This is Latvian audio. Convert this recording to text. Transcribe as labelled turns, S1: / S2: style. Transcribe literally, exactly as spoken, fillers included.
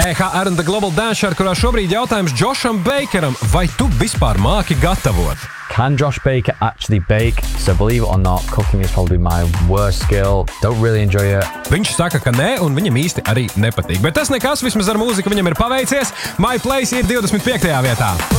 S1: E H R and the Global Dance Show, kurā šobrīd jautājums Josham Bakeram. Vai tu vispār māki gatavot?
S2: Can Josh Baker actually bake? So believe it or not, cooking is probably my worst skill. Don't really enjoy it.
S1: Viņš saka, ka nē, un viņam īsti arī nepatīk. Bet tas nekas, vismaz ar mūziku viņam ir paveicies. My Place ir divdesmit piektajā vietā.